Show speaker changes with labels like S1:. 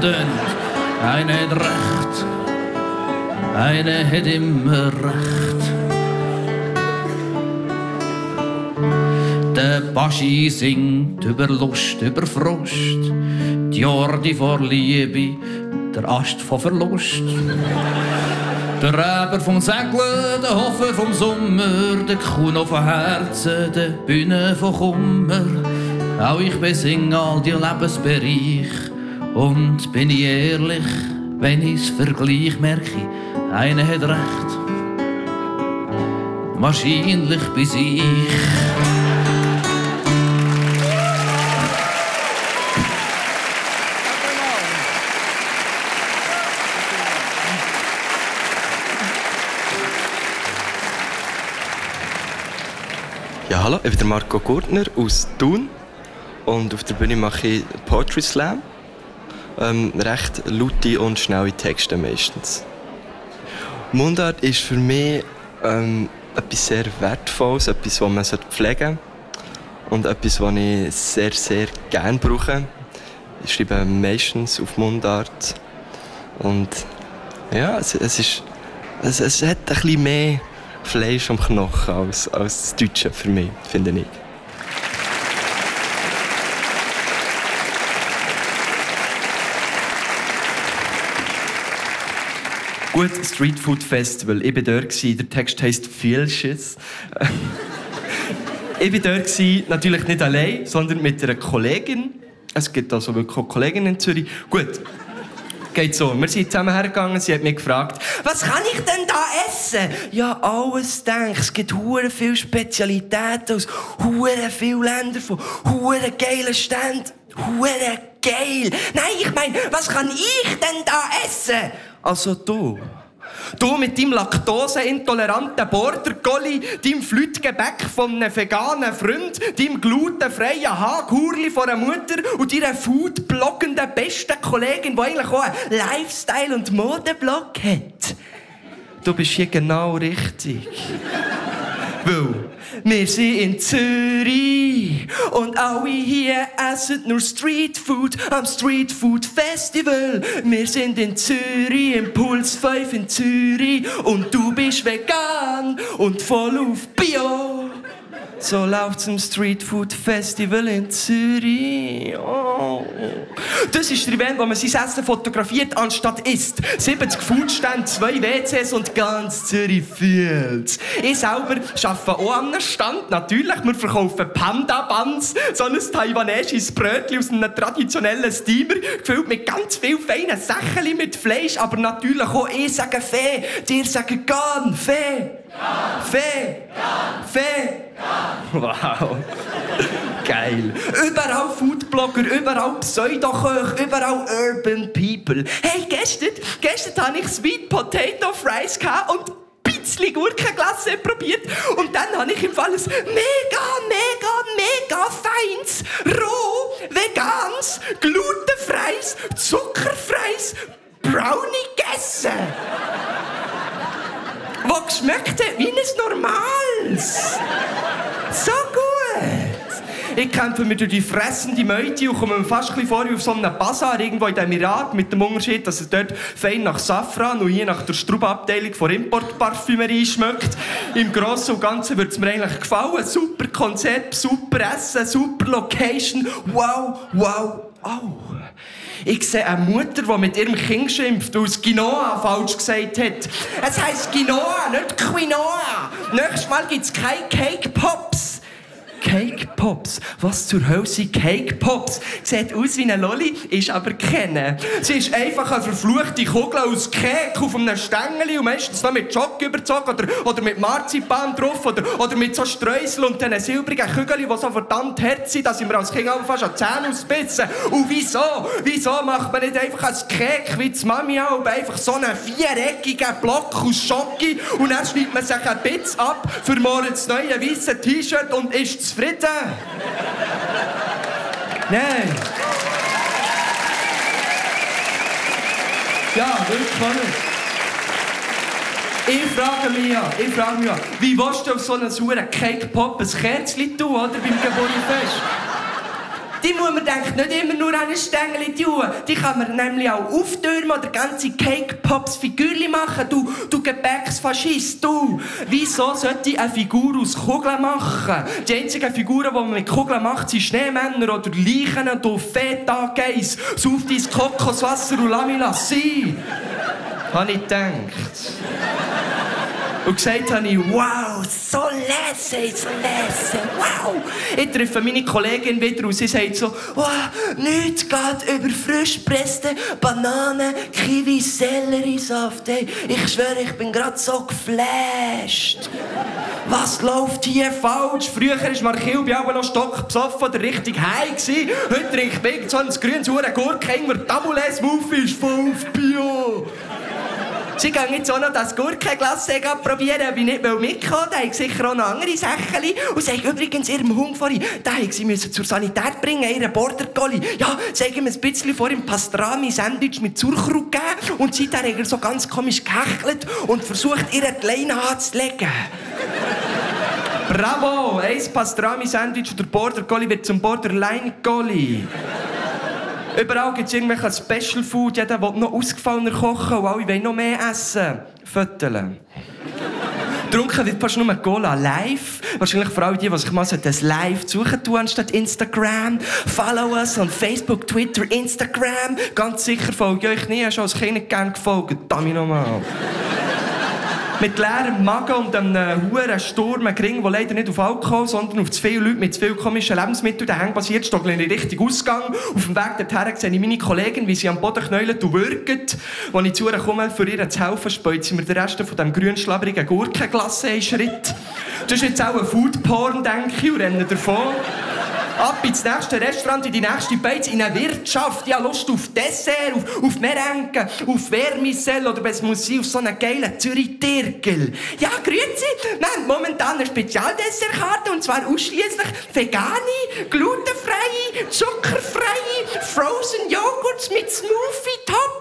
S1: tönt. Einer hat recht, einer hat immer recht. Der Baschi singt über Lust, über Frust, die Jordi vor Liebe, der Ast von Verlust. Der Räber vom Segeln, der Hofer vom Sommer, der Kuno von Herzen, der Bühne von Kummer. Auch ich besinge all die Lebensbereiche. Und bin ich ehrlich, wenn ich's vergleich, merke ich, einer hat recht. Wahrscheinlich bis ich.
S2: Ja, hallo, ich bin der Marco Gurtner aus Thun und auf der Bühne mache ich Poetry Slam. Recht laute und schnelle Texte meistens. Mundart ist für mich etwas sehr Wertvolles, etwas, das man pflegen sollte und etwas, das ich sehr, sehr gerne brauche. Ich schreibe meistens auf Mundart und ja, es hat ein bisschen mehr Fleisch am Knochen als das Deutsche für mich, finde ich.
S3: Gut, Street Food Festival. Ich war dort. Der Text heisst «Vielches». Ich war dort, natürlich nicht allein, sondern mit einer Kollegin. Es gibt also wirklich auch Kolleginnen in Zürich. Gut, geht so. Wir sind zusammen hergegangen, sie hat mich gefragt, «Was kann ich denn da essen?» Ja, alles denk. Es gibt hure viele Spezialitäten aus hure vielen Ländern, von hure geilen Ständen. Hure geil! Nein, ich meine, was kann ich denn da essen? Also du. Du mit deinem laktoseintoleranten Border Collie, deinem Flütgebäck von einem veganen Freund, deinem glutenfreien Haghurli von einer Mutter und deiner foodbloggenden besten Kollegin, die eigentlich auch einen Lifestyle- und Modeblog hat. Du bist hier genau richtig. Weil wir sind in Zürich und alle hier essen nur Streetfood am Street Food Festival. Wir sind in Zürich, im Puls 5 in Zürich und du bist vegan und voll auf Bio. So läuft's im Street Food Festival in Zürich. Oh. Das ist der Event, wo man sein Essen fotografiert, anstatt isst. 70 Foodstände, 2 WCs und ganz Zürich fühlt's. Ich selber arbeite auch an einem Stand. Natürlich, wir verkaufen Panda-Buns, so ein taiwanesisches Brötchen aus einem traditionellen Steamer, gefüllt mit ganz vielen feinen Säckchen mit Fleisch, aber natürlich auch ich sage Fee, dir sagen Gan, Fee. Fee! Fee! Wow! Geil! Überall Foodblogger, überall Pseudoköche, überall Urban People. Hey, gestern hatte ich Sweet Potato Fries und ein bisschen Gurkenglasse probiert. Und dann habe ich im Fall ein mega feins, roh, vegans, glutenfreies, zuckerfreies Brownie gegessen. Was geschmeckt hat wie ein normales. So gut. Ich kämpfe mir durch die fressende Meute und komme mir fast ein bisschen vor wie auf so einem Bazar irgendwo in den Emiraten, mit dem Unterschied, dass es dort fein nach Safran und hier nach der Straubenabteilung von Importparfümerie schmeckt. Im Großen und Ganzen würde es mir eigentlich gefallen. Super Konzept, super Essen, super Location. Wow. Oh. Ich sehe eine Mutter, die mit ihrem Kind schimpft, weil es Quinoa falsch gesagt hat. Es heisst Quinoa, nicht Quinoa. Nächstes Mal gibt es keine Cake Pops. Cake Pops? Was zur Hölle sind Cake Pops? Sieht aus wie eine Lolli, ist aber keine. Sie ist einfach eine verfluchte Kugel aus Kek auf einem Stängeli und meistens noch mit Schock überzogen oder mit Marzipan drauf oder mit so Streusel und diesen silbrigen Kügeln, die so verdammt hart sind, dass ich mir als Kind auch fast an die Zähne ausbissen. Und wieso? Wieso macht man nicht einfach ein Kek wie die Mami auch, einfach so einen viereckigen Block aus Schoki und dann schneidet man sich ein Bitz ab für morgen das neue weisse T-Shirt und ist zufrieden? Nein. Ja, wirklich. Ich frage mich ja, wie willst du auf so einen sauren Cake Pop ein Kerzchen tun, oder, beim Geburtstagsfest? Die muss man denkt nicht immer nur an ein Stängel tun. Die kann man nämlich auch auftürmen oder ganze Cake-Pops-Figürchen machen. Du Gebäcksfaschist, du. Wieso sollte ich eine Figur aus Kugeln machen? Die einzigen Figuren, die man mit Kugeln macht, sind Schneemänner oder Leichen und du Feta-Geiss. Sauf dein Kokoswasser und lass mich sein. Habe ich gedacht. Und gesagt habe ich, wow, so lässig, wow. Ich treffe meine Kollegin wieder und sie sagt so, wow, nichts geht über frisch gepresste Bananen, Kiwi, Selleriesaft. Hey, ich schwöre, ich bin gerade so geflasht. Was läuft hier falsch? Früher war Markil bei allen noch stockbesoffen oder richtig high gewesen. Heute trinkt ich so ein grünes Gurke, der Taboulet-Smoothie ist voll auf Bio. Sie gehen jetzt auch noch das Gurkenglasse probieren, ob ich nicht mitkommen will. Da haben sicher auch noch andere Sachen. Und sagen übrigens ihrem Hund vorhin, sie müssen zur Sanität bringen, ihren Border Collie. Ja, sagen wir ein bisschen vor ihm Pastrami-Sandwich mit Sauerkraut gegeben. Und seither hat er so ganz komisch gehechelt und versucht, ihr die Leine anzulegen. Bravo! Ein Pastrami-Sandwich und der Border Collie wird zum Borderline Collie. Überall gibt es irgendwelche Special Food, jeder will noch ausgefallener kochen und alle wollen noch mehr essen. Fötteln. Getrunken wird fast nur Cola live. Wahrscheinlich für alle die sich mal das live suchen tun, anstatt Instagram. Follow us on Facebook, Twitter, Instagram. Ganz sicher folge ich euch nie, schon als Kind nicht gerne gefolgt. Damit nochmal. Mit leerem Magen und einem hohen Sturm Gring, der leider nicht auf Alkohol, sondern auf zu viele Leute mit zu viel komischen Lebensmitteln daheim basiert, stoggle ich in die richtige Ausgang. Auf dem Weg dorthin sehe ich meine Kollegin, wie sie am Boden knäulen und würgen. Als ich zu ihr komme, für ihr zu helfen, speut sie mir den Rest von diesem grün schlabberigen Gurkenglasse einen Schritt. Das ist jetzt auch ein Foodporn, denke ich, und renne davon. Ab ins nächste Restaurant, in die nächste Beiz, in eine Wirtschaft. Ich habe Lust auf Dessert, auf Merengue, auf Vermicelle oder es muss sein, auf so einen geilen Zürich-Tirkel. Ja, grüezi. Wir haben momentan eine Spezialdessertkarte und zwar ausschliesslich vegane, glutenfreie, zuckerfreie, frozen Joghurts mit Smoothie-Top.